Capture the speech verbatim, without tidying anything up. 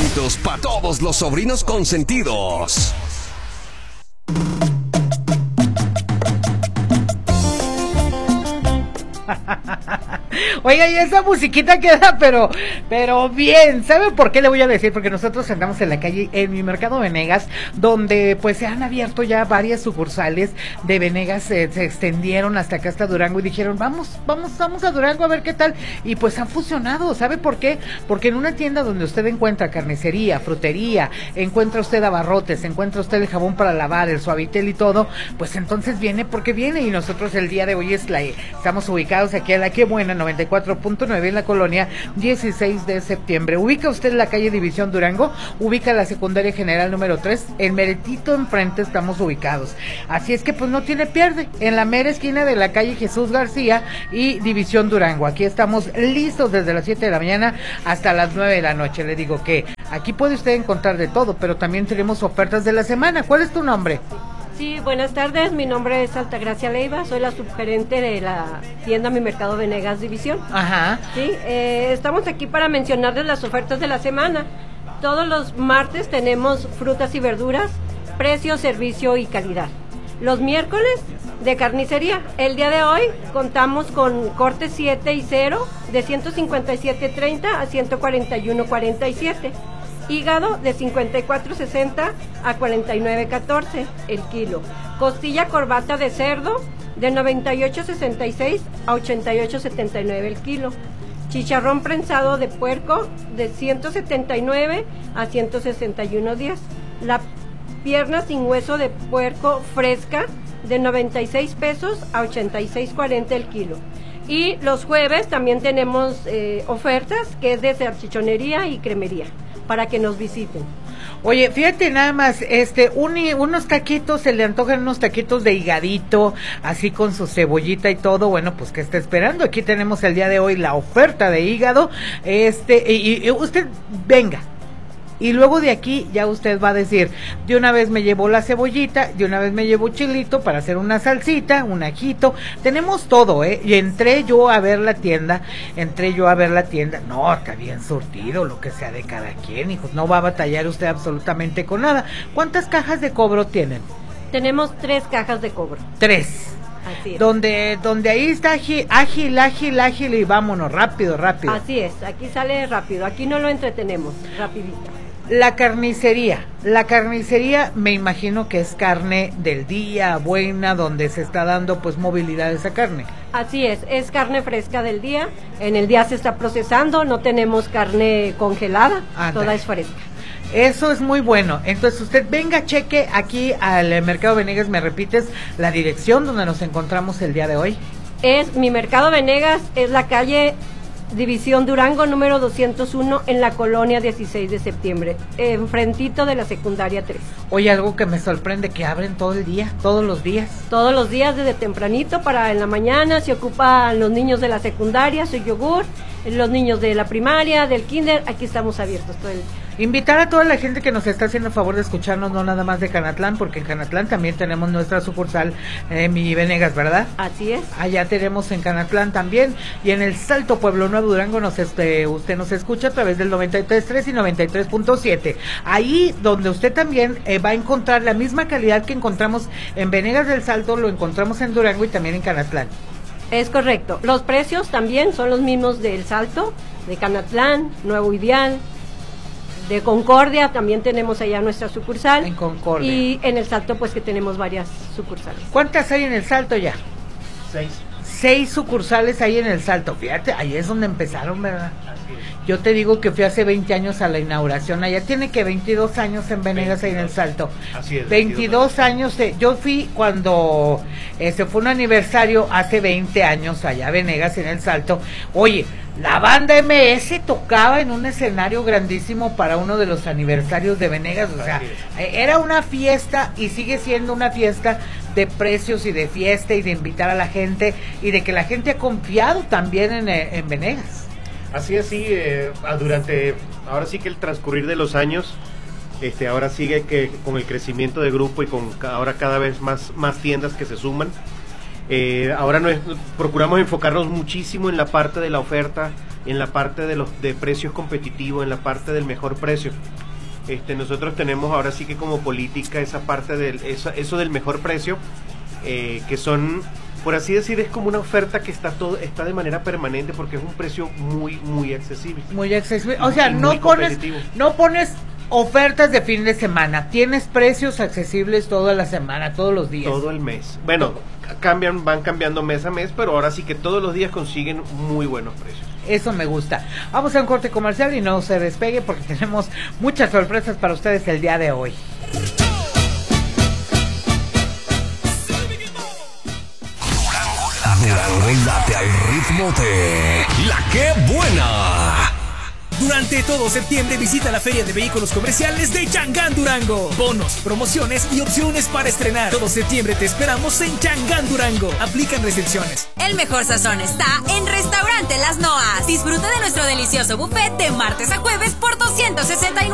favoritos para todos los sobrinos consentidos. Oiga, y esa musiquita queda, pero, pero bien. ¿Sabe por qué le voy a decir? Porque nosotros andamos en la calle, en mi mercado Venegas, donde pues se han abierto ya varias sucursales de Venegas, eh, se extendieron hasta acá, hasta Durango, y dijeron, vamos, vamos, vamos a Durango a ver qué tal. Y pues han fusionado. ¿Sabe por qué? Porque en una tienda donde usted encuentra carnicería, frutería, encuentra usted abarrotes, encuentra usted el jabón para lavar, el suavitel y todo, pues entonces viene porque viene. Y nosotros el día de hoy es la, estamos ubicados aquí en la Qué Buena noventa y cuatro punto nueve en la colonia dieciséis de septiembre. ¿Ubica usted la calle División Durango? Ubica la secundaria general número tres, el meretito enfrente estamos ubicados. Así es que pues no tiene pierde, en la mera esquina de la calle Jesús García y División Durango. Aquí estamos listos desde las siete de la mañana hasta las nueve de la noche. Le digo que aquí puede usted encontrar de todo, pero también tenemos ofertas de la semana. ¿Cuál es tu nombre? Sí, buenas tardes, mi nombre es Altagracia Leiva, soy la subgerente de la tienda Mi Mercado Venegas División. Ajá. Sí, eh, estamos aquí para mencionarles las ofertas de la semana. Todos los martes tenemos frutas y verduras, precio, servicio y calidad. Los miércoles de carnicería. El día de hoy contamos con corte siete y cero de ciento cincuenta y siete treinta a ciento cuarenta y uno cuarenta y siete. Hígado de cincuenta y cuatro sesenta a cuarenta y nueve catorce el kilo. Costilla corbata de cerdo de noventa y ocho sesenta y seis a ochenta y ocho setenta y nueve el kilo. Chicharrón prensado de puerco de ciento setenta y nueve a ciento sesenta y uno diez. La pierna sin hueso de puerco fresca de noventa y seis pesos a ochenta y seis cuarenta el kilo. Y los jueves también tenemos eh, ofertas que es de salchichonería y cremería, para que nos visiten. Oye, fíjate nada más, este, un, unos taquitos, se le antojan unos taquitos de higadito, así con su cebollita y todo. Bueno, pues ¿qué está esperando? Aquí tenemos el día de hoy la oferta de hígado, este, y, y usted venga. Y luego de aquí ya usted va a decir, de una vez me llevo la cebollita, de una vez me llevo chilito para hacer una salsita, un ajito. Tenemos todo, ¿eh? Y entré yo a ver la tienda, entré yo a ver la tienda. No, está bien surtido, lo que sea de cada quien, hijos. No va a batallar usted absolutamente con nada. ¿Cuántas cajas de cobro tienen? Tenemos tres cajas de cobro. Tres. Así es. Donde, donde ahí está ágil, ágil, ágil, ágil y vámonos, rápido, rápido. Así es, aquí sale rápido, aquí no lo entretenemos, rapidito. La carnicería, la carnicería me imagino que es carne del día, buena, donde se está dando pues movilidad a esa carne. Así es, es carne fresca del día, en el día se está procesando, no tenemos carne congelada, Anda. Toda es fresca. Eso es muy bueno. Entonces usted venga, cheque aquí al Mercado Venegas, me repites la dirección donde nos encontramos el día de hoy. Es Mi Mercado Venegas, es la calle División Durango número doscientos uno en la colonia dieciséis de septiembre, enfrentito de la secundaria tres. Oye, algo que me sorprende, que abren todo el día, todos los días. Todos los días desde tempranito para en la mañana, se ocupan los niños de la secundaria, su yogur, los niños de la primaria, del kinder, aquí estamos abiertos todo el día. Invitar a toda la gente que nos está haciendo el favor de escucharnos, no nada más de Canatlán, porque en Canatlán también tenemos nuestra sucursal, eh, Mi Venegas, ¿verdad? Así es. Allá tenemos en Canatlán también, y en el Salto Pueblo Nuevo Durango nos este, usted nos escucha a través del noventa y tres punto tres y noventa y tres punto siete. Ahí donde usted también eh, va a encontrar la misma calidad que encontramos en Venegas del Salto, lo encontramos en Durango y también en Canatlán. Es correcto. Los precios también son los mismos del Salto, de Canatlán, Nuevo Ideal, de Concordia, también tenemos allá nuestra sucursal. En Concordia. Y en el Salto, pues que tenemos varias sucursales. ¿Cuántas hay en el Salto ya? Seis. Seis sucursales hay en el Salto. Fíjate, ahí es donde empezaron, ¿verdad? Así es. Yo te digo que fui hace veinte años a la inauguración. Allá tiene que veintidós años en Venegas, ahí en el Salto. Así es. veintidós años. Eh, yo fui cuando este fue un aniversario hace veinte años allá a Venegas, en el Salto. Oye, la banda eme ese tocaba en un escenario grandísimo para uno de los aniversarios de Venegas. O sea, era una fiesta y sigue siendo una fiesta de precios y de fiesta y de invitar a la gente y de que la gente ha confiado también en, en Venegas. Así es, sí, eh, durante, ahora sí que el transcurrir de los años, este, ahora sigue que con el crecimiento de grupo y con ahora cada vez más, más tiendas que se suman, Eh, ahora no es, procuramos enfocarnos muchísimo en la parte de la oferta, en la parte de los de precios competitivos, en la parte del mejor precio. Este, nosotros tenemos ahora sí que como política esa parte del eso, eso del mejor precio, eh, que son, por así decir, es como una oferta que está todo está de manera permanente porque es un precio muy muy accesible. Muy accesible. O sea, Y no muy pones competitivo. no pones ofertas de fin de semana, tienes precios accesibles toda la semana, todos los días. Todo el mes. Bueno, cambian, van cambiando mes a mes, pero ahora sí que todos los días consiguen muy buenos precios. Eso me gusta. Vamos a un corte comercial y no se despegue porque tenemos muchas sorpresas para ustedes el día de hoy. Durango late al ritmo de La Que Buena. Durante todo septiembre visita la Feria de Vehículos Comerciales de Changán Durango. Bonos, promociones y opciones para estrenar. Todo septiembre te esperamos en Changán Durango. Aplican restricciones. El mejor sazón está en Restaurante Las Noas. Disfruta de nuestro delicioso buffet de martes a jueves por doscientos sesenta y nueve